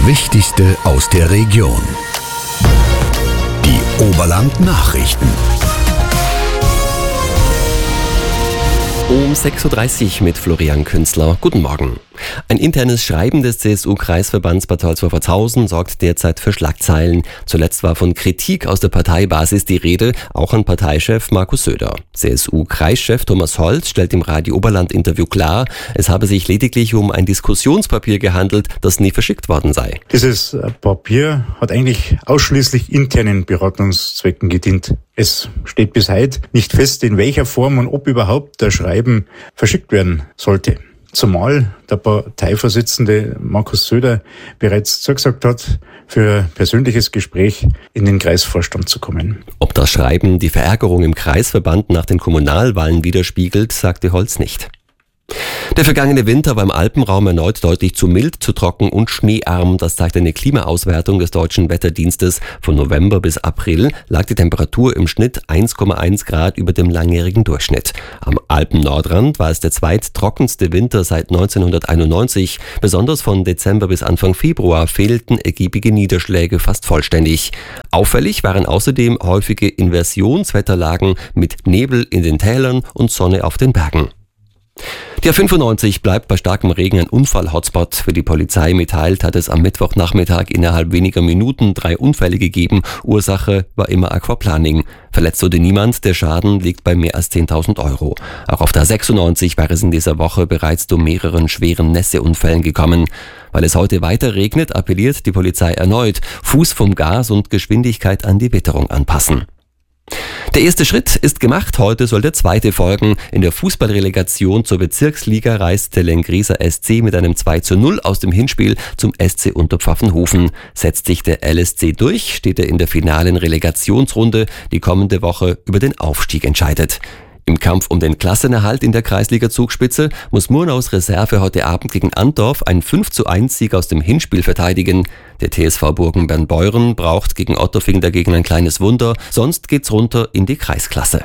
Wichtigste aus der Region. Die Oberland-Nachrichten. Um 6.30 Uhr mit Florian Künzler. Guten Morgen. Ein internes Schreiben des CSU-Kreisverbands Bad Tölz-Wolfertshausen sorgt derzeit für Schlagzeilen. Zuletzt war von Kritik aus der Parteibasis die Rede, auch an Parteichef Markus Söder. CSU-Kreischef Thomas Holz stellt im Radio Oberland-Interview klar, es habe sich lediglich um ein Diskussionspapier gehandelt, das nie verschickt worden sei. Dieses Papier hat eigentlich ausschließlich internen Beratungszwecken gedient. Es steht bis heute nicht fest, in welcher Form und ob überhaupt das Schreiben verschickt werden sollte. Zumal der Parteivorsitzende Markus Söder bereits zugesagt hat, für ein persönliches Gespräch in den Kreisvorstand zu kommen. Ob das Schreiben die Verärgerung im Kreisverband nach den Kommunalwahlen widerspiegelt, sagte Holz nicht. Der vergangene Winter war im Alpenraum erneut deutlich zu mild, zu trocken und schneearm. Das zeigt eine Klimaauswertung des Deutschen Wetterdienstes. Von November bis April lag die Temperatur im Schnitt 1,1 Grad über dem langjährigen Durchschnitt. Am Alpen-Nordrand war es der zweittrockenste Winter seit 1991. Besonders von Dezember bis Anfang Februar fehlten ergiebige Niederschläge fast vollständig. Auffällig waren außerdem häufige Inversionswetterlagen mit Nebel in den Tälern und Sonne auf den Bergen. Die A95 bleibt bei starkem Regen ein Unfall-Hotspot. Für die Polizei mitteilt, hat es am Mittwochnachmittag innerhalb weniger Minuten 3 Unfälle gegeben. Ursache war immer Aquaplaning. Verletzt wurde niemand, der Schaden liegt bei mehr als 10.000 Euro. Auch auf der A96 war es in dieser Woche bereits zu mehreren schweren Nässeunfällen gekommen. Weil es heute weiter regnet, appelliert die Polizei erneut, Fuß vom Gas und Geschwindigkeit an die Witterung anpassen. Der erste Schritt ist gemacht, heute soll der zweite folgen. In der Fußballrelegation zur Bezirksliga reist der Lengrieser SC mit einem 2:0 aus dem Hinspiel zum SC Unterpfaffenhofen. Setzt sich der LSC durch, steht er in der finalen Relegationsrunde, die kommende Woche über den Aufstieg entscheidet. Im Kampf um den Klassenerhalt in der Kreisliga-Zugspitze muss Murnaus Reserve heute Abend gegen Antdorf einen 5:1-Sieg aus dem Hinspiel verteidigen. Der TSV Burgenbern-Beuren braucht gegen Otterfing dagegen ein kleines Wunder, sonst geht's runter in die Kreisklasse.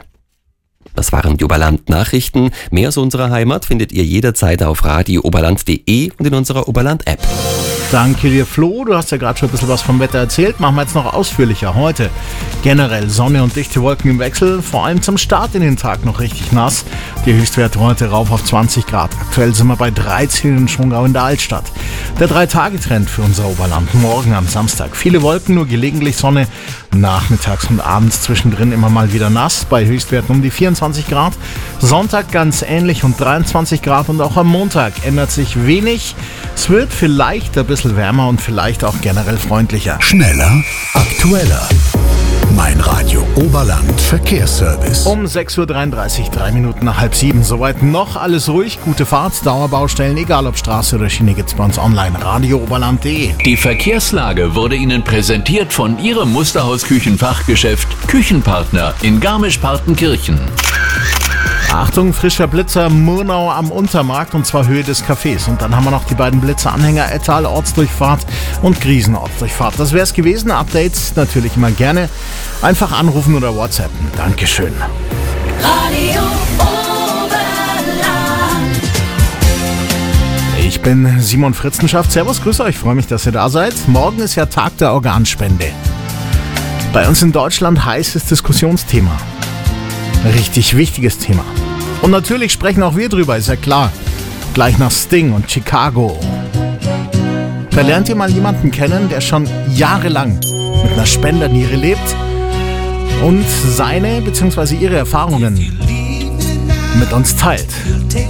Das waren die Oberland-Nachrichten. Mehr aus unserer Heimat findet ihr jederzeit auf radiooberland.de und in unserer Oberland-App. Danke dir, Flo. Du hast ja gerade schon ein bisschen was vom Wetter erzählt. Machen wir jetzt noch ausführlicher. Heute generell Sonne und dichte Wolken im Wechsel. Vor allem zum Start in den Tag noch richtig nass. Die Höchstwerte heute rauf auf 20 Grad. Aktuell sind wir bei 13 in Schongau in der Altstadt. Der 3-Tage-Trend für unser Oberland. Morgen am Samstag. Viele Wolken, nur gelegentlich Sonne. Nachmittags und abends zwischendrin immer mal wieder nass. Bei Höchstwerten um die 24 Grad. Sonntag ganz ähnlich und 23 Grad. Und auch am Montag ändert sich wenig. Es wird vielleicht ein bisschen wärmer und vielleicht auch generell freundlicher. Schneller, aktueller. Mein Radio Oberland Verkehrsservice. Um 6.33 Uhr, 3 Minuten nach 6:30. Soweit noch alles ruhig. Gute Fahrt, Dauerbaustellen, egal ob Straße oder Schiene, gibt's bei uns online. radiooberland.de. Die Verkehrslage wurde Ihnen präsentiert von Ihrem Musterhaus-Küchenfachgeschäft Küchenpartner in Garmisch-Partenkirchen. Achtung, frischer Blitzer Murnau am Untermarkt und zwar Höhe des Cafés. Und dann haben wir noch die beiden Blitzeranhänger Ettal Ortsdurchfahrt und Griesen Ortsdurchfahrt. Das wäre es gewesen. Updates natürlich immer gerne. Einfach anrufen oder WhatsAppen. Dankeschön. Radio Oberland. Ich bin Simon Fritzenschaft. Servus, grüße euch. Freue mich, dass ihr da seid. Morgen ist ja Tag der Organspende. Bei uns in Deutschland heißes Diskussionsthema. Richtig wichtiges Thema. Und natürlich sprechen auch wir drüber, ist ja klar. Gleich nach Sting und Chicago. Da lernt ihr mal jemanden kennen, der schon jahrelang mit einer Spenderniere lebt und seine bzw. ihre Erfahrungen mit uns teilt.